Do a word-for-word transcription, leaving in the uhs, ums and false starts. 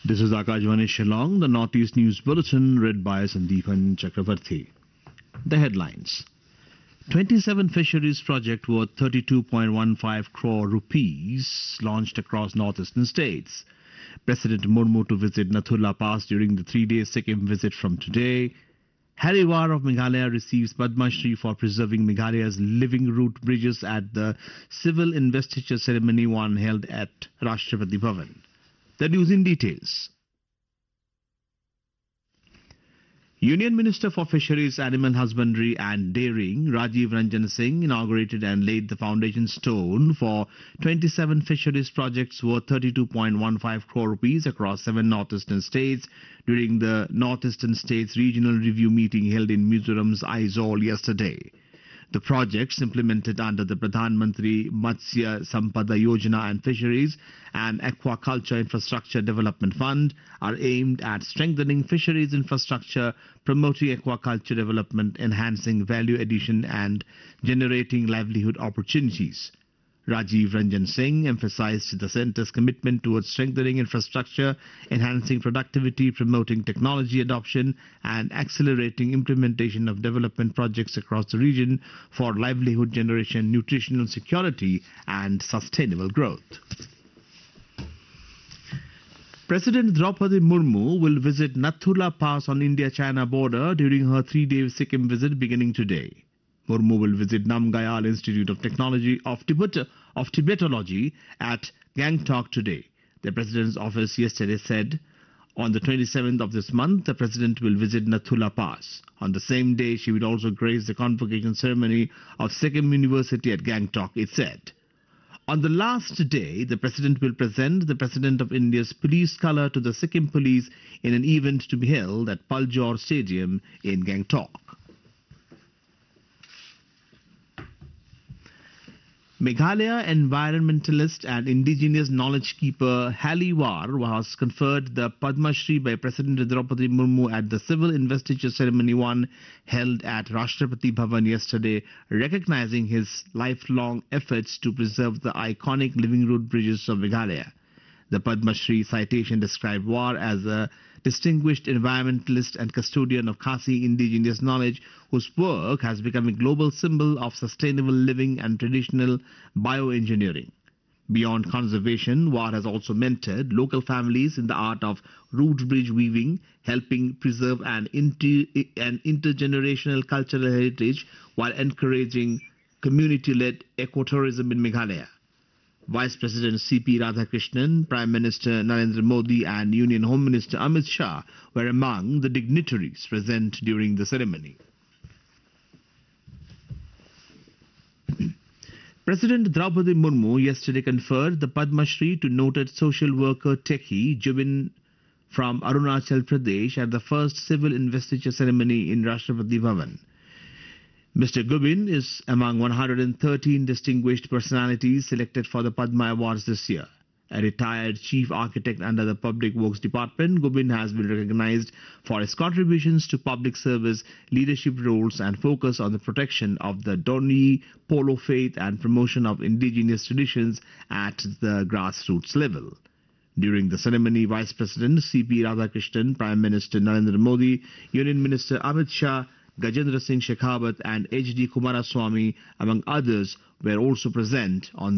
This is Akashvani Shillong, the Northeast News Bulletin, read by Sandeepan Chakravarthi. The headlines. twenty-seven fisheries project worth thirty-two point one five crore rupees launched across northeastern states. President Murmu to visit Nathula Pass during the three-day Sikkim visit from today. Harry War of Meghalaya receives Padma Shri for preserving Meghalaya's living root bridges at the civil investiture ceremony one held at Rashtrapati Bhavan. The news in details. Union Minister for Fisheries, Animal Husbandry and Dairying, Rajiv Ranjan Singh, inaugurated and laid the foundation stone for twenty-seven fisheries projects worth thirty-two point one five crore rupees across seven northeastern states during the Northeastern States Regional Review meeting held in Mizoram's Aizawl yesterday. The projects implemented under the Pradhan Mantri Matsya Sampada Yojana and Fisheries and Aquaculture Infrastructure Development Fund are aimed at strengthening fisheries infrastructure, promoting aquaculture development, enhancing value addition and generating livelihood opportunities. Rajiv Ranjan Singh emphasized the centre's commitment towards strengthening infrastructure, enhancing productivity, promoting technology adoption and accelerating implementation of development projects across the region for livelihood generation, nutritional security and sustainable growth. President Draupadi Murmu will visit Nathula Pass on India-China border during her three-day Sikkim visit beginning today. Murmu will visit Namgyal Institute of Technology of, Tibet, of Tibetology at Gangtok today. The President's office yesterday said on the twenty-seventh of this month, the President will visit Nathula Pass. On the same day, she will also grace the convocation ceremony of Sikkim University at Gangtok, it said. On the last day, the President will present the President of India's police colour to the Sikkim police in an event to be held at Paljor Stadium in Gangtok. Meghalaya environmentalist and indigenous knowledge keeper Harry War was conferred the Padma Shri by President Draupadi Murmu at the civil investiture ceremony one held at Rashtrapati Bhavan yesterday, recognizing his lifelong efforts to preserve the iconic living root bridges of Meghalaya. The Padma Shri citation described War as a distinguished environmentalist and custodian of Khasi indigenous knowledge whose work has become a global symbol of sustainable living and traditional bioengineering. Beyond conservation, War has also mentored local families in the art of root bridge weaving, helping preserve an, inter an intergenerational cultural heritage while encouraging community-led ecotourism in Meghalaya. Vice President C P Radhakrishnan, Prime Minister Narendra Modi and Union Home Minister Amit Shah were among the dignitaries present during the ceremony. President Draupadi Murmu yesterday conferred the Padma Shri to noted social worker Tekhi Jubin from Arunachal Pradesh at the first civil investiture ceremony in Rashtrapati Bhavan. Mister Gubin is among one hundred thirteen distinguished personalities selected for the Padma Awards this year. A retired chief architect under the Public Works Department, Gubin has been recognized for his contributions to public service, leadership roles and focus on the protection of the Doni Polo faith and promotion of indigenous traditions at the grassroots level. During the ceremony, Vice President C P Radhakrishnan, Prime Minister Narendra Modi, Union Minister Amit Shah, Gajendra Singh Shekhawat and H D Kumaraswamy, among others, were also present on